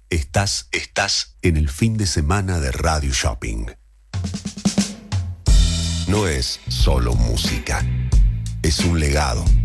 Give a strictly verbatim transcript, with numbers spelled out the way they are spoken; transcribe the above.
Estás, estás en el fin de semana de Radio Shopping. No es solo música, es un legado.